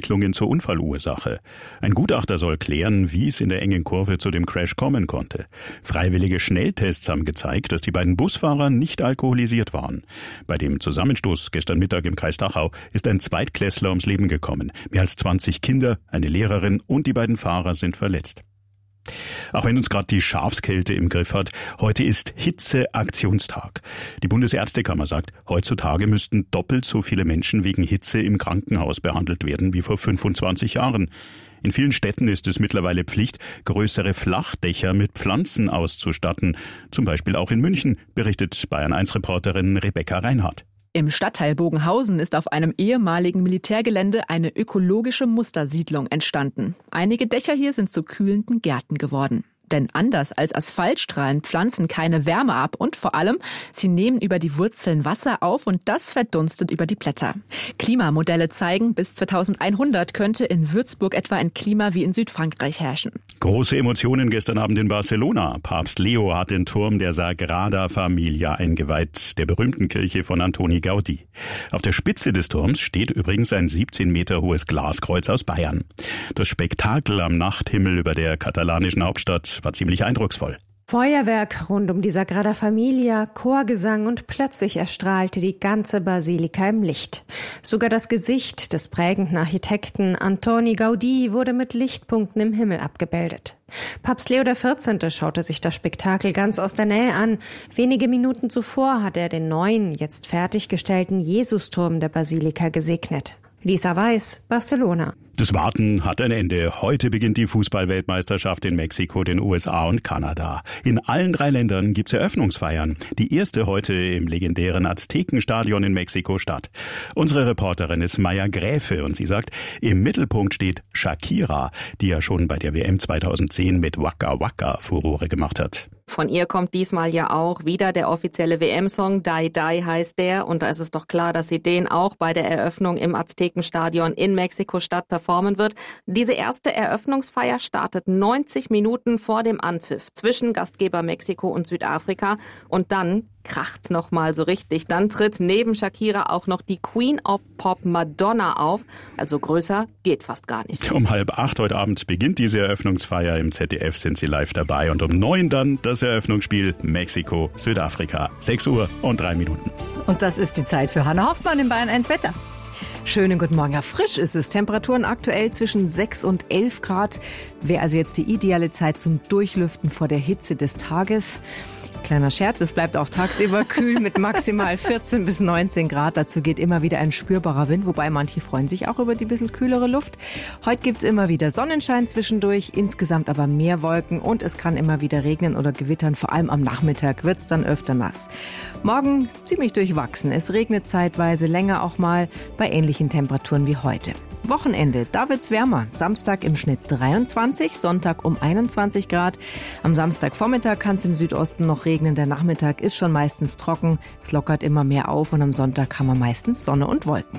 Entwicklungen zur Unfallursache. Ein Gutachter soll klären, wie es in der engen Kurve zu dem Crash kommen konnte. Freiwillige Schnelltests haben gezeigt, dass die beiden Busfahrer nicht alkoholisiert waren. Bei dem Zusammenstoß gestern Mittag im Kreis Dachau ist ein Zweitklässler ums Leben gekommen. Mehr als 20 Kinder, eine Lehrerin und die beiden Fahrer sind verletzt. Auch wenn uns gerade die Schafskälte im Griff hat, heute ist Hitzeaktionstag. Die Bundesärztekammer sagt, heutzutage müssten doppelt so viele Menschen wegen Hitze im Krankenhaus behandelt werden wie vor 25 Jahren. In vielen Städten ist es mittlerweile Pflicht, größere Flachdächer mit Pflanzen auszustatten. Zum Beispiel auch in München, berichtet Bayern-1-Reporterin Rebecca Reinhardt. Im Stadtteil Bogenhausen ist auf einem ehemaligen Militärgelände eine ökologische Mustersiedlung entstanden. Einige Dächer hier sind zu kühlenden Gärten geworden. Denn anders als Asphalt strahlen Pflanzen keine Wärme ab und vor allem, sie nehmen über die Wurzeln Wasser auf und das verdunstet über die Blätter. Klimamodelle zeigen, bis 2100 könnte in Würzburg etwa ein Klima wie in Südfrankreich herrschen. Große Emotionen gestern Abend in Barcelona. Papst Leo hat den Turm der Sagrada Familia eingeweiht, der berühmten Kirche von Antoni Gaudí. Auf der Spitze des Turms steht übrigens ein 17 Meter hohes Glaskreuz aus Bayern. Das Spektakel am Nachthimmel über der katalanischen Hauptstadt war ziemlich eindrucksvoll. Feuerwerk rund um die Sagrada Familia, Chorgesang und plötzlich erstrahlte die ganze Basilika im Licht. Sogar das Gesicht des prägenden Architekten Antoni Gaudí wurde mit Lichtpunkten im Himmel abgebildet. Papst Leo XIV. Schaute sich das Spektakel ganz aus der Nähe an. Wenige Minuten zuvor hat er den neuen, jetzt fertiggestellten Jesusturm der Basilika gesegnet. Lisa Weiß, Barcelona. Das Warten hat ein Ende. Heute beginnt die Fußball-Weltmeisterschaft in Mexiko, den USA und Kanada. In allen 3 Ländern gibt's Eröffnungsfeiern. Die erste heute im legendären Aztekenstadion in Mexiko-Stadt. Unsere Reporterin ist Maya Gräfe und sie sagt, im Mittelpunkt steht Shakira, die ja schon bei der WM 2010 mit Waka Waka Furore gemacht hat. Von ihr kommt diesmal ja auch wieder der offizielle WM-Song, Die Die heißt der. Und da ist es doch klar, dass sie den auch bei der Eröffnung im Aztekenstadion in Mexiko-Stadt performen wird. Diese erste Eröffnungsfeier startet 90 Minuten vor dem Anpfiff zwischen Gastgeber Mexiko und Südafrika. Und dann kracht's noch mal so richtig. Dann tritt neben Shakira auch noch die Queen of Pop Madonna auf. Also größer geht fast gar nicht. Um 7:30 heute Abend beginnt diese Eröffnungsfeier. Im ZDF sind sie live dabei. Und um 9 dann das Eröffnungsspiel Mexiko, Südafrika. 6:03. Und das ist die Zeit für Hanna Hoffmann im Bayern 1 Wetter. Schönen guten Morgen. Ja, frisch ist es. Temperaturen aktuell zwischen 6 und 11 Grad. Wäre also jetzt die ideale Zeit zum Durchlüften vor der Hitze des Tages. Kleiner Scherz, es bleibt auch tagsüber kühl mit maximal 14 bis 19 Grad. Dazu geht immer wieder ein spürbarer Wind, wobei manche freuen sich auch über die bisschen kühlere Luft. Heute gibt's immer wieder Sonnenschein zwischendurch, insgesamt aber mehr Wolken und es kann immer wieder regnen oder gewittern. Vor allem am Nachmittag wird's dann öfter nass. Morgen ziemlich durchwachsen. Es regnet zeitweise länger auch mal bei ähnlichen Temperaturen wie heute. Wochenende, da wird's wärmer. Samstag im Schnitt 23, Sonntag um 21 Grad. Am Samstagvormittag kann es im Südosten noch regnen. Der Nachmittag ist schon meistens trocken. Es lockert immer mehr auf und am Sonntag haben wir meistens Sonne und Wolken.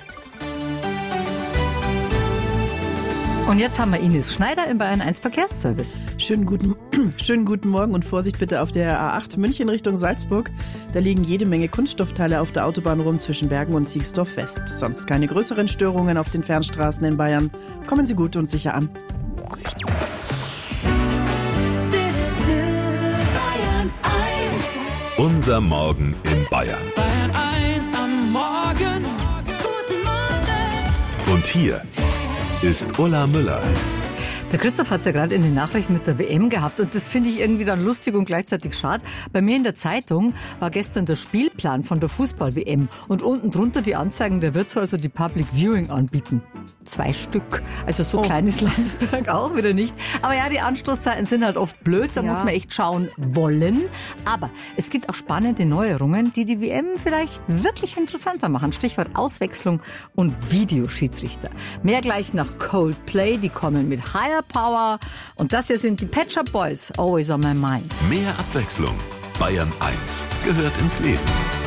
Und jetzt haben wir Ines Schneider im Bayern 1 Verkehrsservice. Schönen guten Morgen und Vorsicht bitte auf der A8 München Richtung Salzburg. Da liegen jede Menge Kunststoffteile auf der Autobahn rum zwischen Bergen und Siegsdorf West. Sonst keine größeren Störungen auf den Fernstraßen in Bayern. Kommen Sie gut und sicher an. Unser Morgen in Bayern. Bayern 1 am Morgen. Guten Morgen. Und hier ist Ulla Müller. Der Christoph hat's ja gerade in den Nachrichten mit der WM gehabt und das finde ich irgendwie dann lustig und gleichzeitig schade. Bei mir in der Zeitung war gestern der Spielplan von der Fußball-WM und unten drunter die Anzeigen, der Wirtshäuser, die Public Viewing anbieten. 2 Stück. Also so klein ist Landsberg auch wieder nicht. Aber ja, die Anstoßzeiten sind halt oft blöd, da muss man echt schauen wollen. Aber es gibt auch spannende Neuerungen, die die WM vielleicht wirklich interessanter machen. Stichwort Auswechslung und Videoschiedsrichter. Mehr gleich nach Coldplay, die kommen mit Higher Power. Und das hier sind die Pet Shop Boys, Always on My Mind. Mehr Abwechslung. Bayern 1 gehört ins Leben.